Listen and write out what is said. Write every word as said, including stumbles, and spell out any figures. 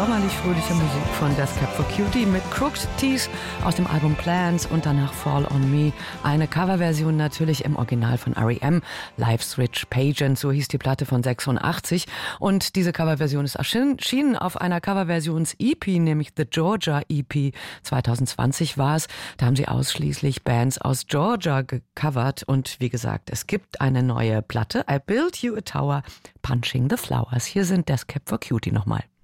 sommerlich-fröhliche Musik von Death Cab for Cutie mit Crooked Teeth aus dem Album Plans und danach Fall on Me. Eine Coverversion natürlich im Original von R E M, Live Switch Pageant, so hieß die Platte von sechsundachtzig. Und diese Coverversion ist erschienen auf einer Coverversions-E P, nämlich The Georgia E P. zwanzig zwanzig war es. Da haben sie ausschließlich Bands aus Georgia gecovert. Und wie gesagt, es gibt eine neue Platte, I Built You a Tower, Punching the Flowers. Hier sind Death Cab for Cutie nochmal.